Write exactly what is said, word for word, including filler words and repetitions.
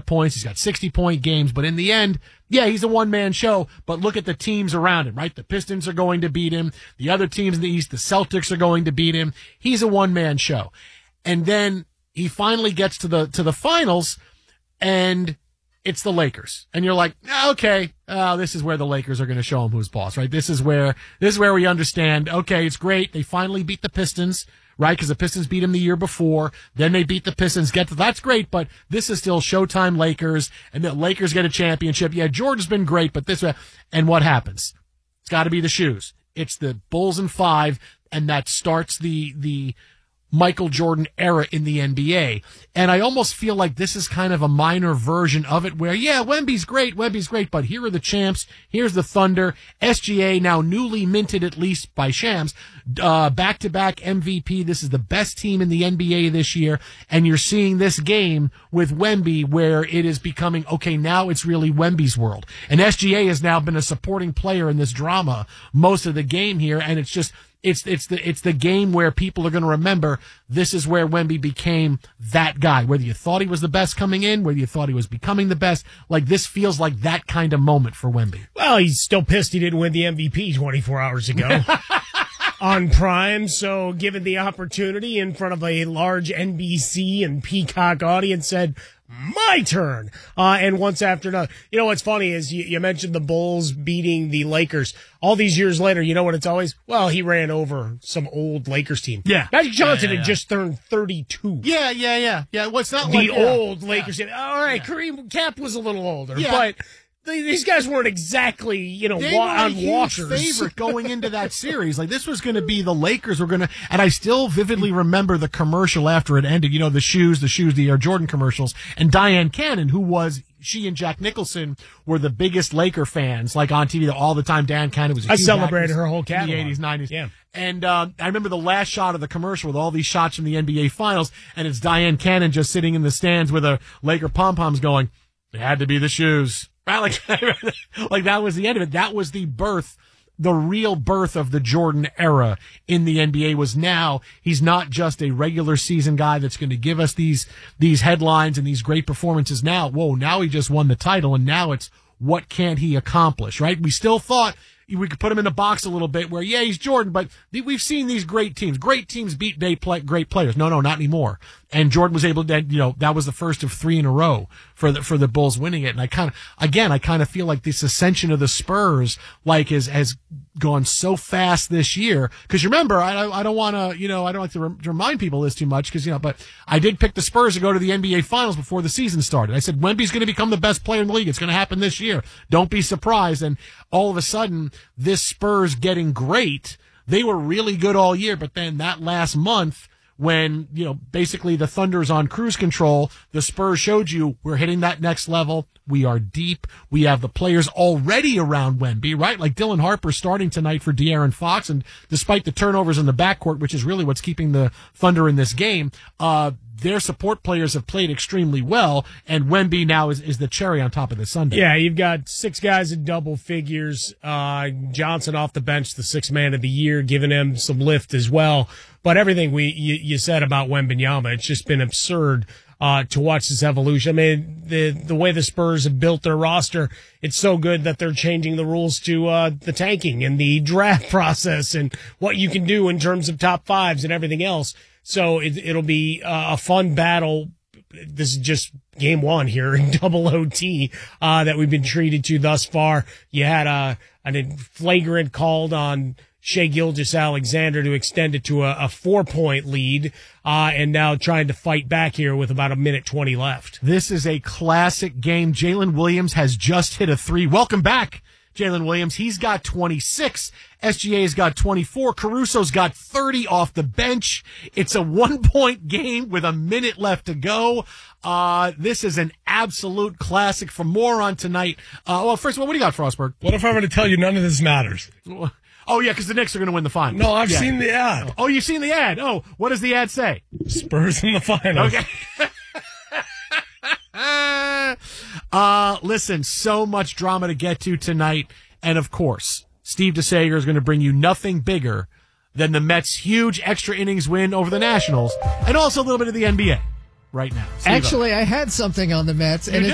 of points. He's got sixty-point games. But in the end, yeah, he's a one-man show. But look at the teams around him, right? The Pistons are going to beat him. The other teams in the East, the Celtics, are going to beat him. He's a one-man show. And then he finally gets to the to the finals, and it's the Lakers. And you're like, okay, uh, this is where the Lakers are going to show him who's boss, right? This is where this is where we understand, okay, it's great. They finally beat the Pistons, right? Because the Pistons beat them the year before. Then they beat the Pistons. Get to, that's great, but this is still Showtime Lakers, and the Lakers get a championship. Yeah, Jordan's been great, but this, and what happens? It's got to be the shoes. It's the Bulls in five, and that starts the the Michael Jordan era in the N B A. And I almost feel like this is kind of a minor version of it where, yeah, Wemby's great, Wemby's great, but here are the champs. Here's the Thunder. S G A, now newly minted at least by Shams, uh, back-to-back M V P. This is the best team in the N B A this year. And you're seeing this game with Wemby where it is becoming, okay, now it's really Wemby's world. And S G A has now been a supporting player in this drama most of the game here. And it's just, It's it's the it's the game where people are going to remember this is where Wemby became that guy. Whether you thought he was the best coming in, whether you thought he was becoming the best, like this feels like that kind of moment for Wemby. Well, he's still pissed he didn't win the M V P twenty-four hours ago on Prime. So given the opportunity in front of a large N B C and Peacock audience, said, my turn. Uh, and once after another. You know what's funny is you, you mentioned the Bulls beating the Lakers. All these years later, you know what it's always? Well, he ran over some old Lakers team. Yeah. Magic Johnson yeah, yeah, yeah. had just turned thirty-two. Yeah, yeah, yeah. Yeah, well, it's not the like The old yeah. Lakers yeah. team. All right, yeah. Kareem Cap was a little older, yeah. but these guys weren't exactly, you know, they wa- were a on huge washers. favorite going into that series. Like this was going to be the Lakers were going to, and I still vividly remember the commercial after it ended. You know, the shoes, the shoes, the Air Jordan commercials, and Diane Cannon, who was she and Jack Nicholson were the biggest Laker fans, like on T V all the time. Diane Cannon was. A I huge celebrated her whole catalog in the eighties, nineties. Yeah. And uh, I remember the last shot of the commercial with all these shots from the N B A Finals, and it's Diane Cannon just sitting in the stands with a Laker pom poms going, "It had to be the shoes." Right, like, like that was the end of it. That was the birth, the real birth of the Jordan era in the N B A was now he's not just a regular season guy that's going to give us these, these headlines and these great performances now. Whoa, now he just won the title and now it's what can't he accomplish, right? We still thought we could put him in a box a little bit where, yeah, he's Jordan, but we've seen these great teams. Great teams beat great players. No, no, not anymore. And Jordan was able to, you know, that was the first of three in a row for the, for the Bulls winning it. And I kind of, again, I kind of feel like this ascension of the Spurs, like, is, has gone so fast this year. Cause you remember, I, I don't want to, you know, I don't like to, re- to remind people this too much cause, you know, but I did pick the Spurs to go to the N B A Finals before the season started. I said, Wemby's going to become the best player in the league. It's going to happen this year. Don't be surprised. And all of a sudden, this Spurs getting great, they were really good all year, but then that last month, when, you know, basically the Thunder's on cruise control, the Spurs showed you we're hitting that next level. We are deep. We have the players already around Wemby, right? Like Dylan Harper starting tonight for De'Aaron Fox. And despite the turnovers in the backcourt, which is really what's keeping the Thunder in this game, uh, their support players have played extremely well, and Wemby now is, is the cherry on top of the sundae. Yeah, you've got six guys in double figures. Uh, Johnson off the bench, the sixth man of the year, giving him some lift as well. But everything we you, you said about Wembanyama, it's just been absurd uh, to watch this evolution. I mean, the the way the Spurs have built their roster, it's so good that they're changing the rules to uh, the tanking and the draft process and what you can do in terms of top fives and everything else. So it, it'll be uh, a fun battle. This is just game one here in double O T uh, that we've been treated to thus far. You had a, a flagrant called on Shai Gilgeous-Alexander to extend it to a, a four-point lead, uh, and now trying to fight back here with about a minute twenty left. This is a classic game. Jalen Williams has just hit a three. Welcome back, Jalen Williams. He's got twenty-six. S G A's got twenty-four. Caruso's got thirty off the bench. It's a one-point game with a minute left to go. Uh, this is an absolute classic. For more on tonight, uh, well, first of all, what do you got, Frostberg? What if I were to tell you none of this matters? Oh, yeah, because the Knicks are going to win the finals. No, I've yeah. seen the ad. Oh, you've seen the ad. Oh, what does the ad say? Spurs in the finals. Okay. uh, listen, so much drama to get to tonight. And, of course, Steve DeSager is going to bring you nothing bigger than the Mets' huge extra innings win over the Nationals and also a little bit of the N B A right now. Steve-o. Actually, I had something on the Mets, You and did?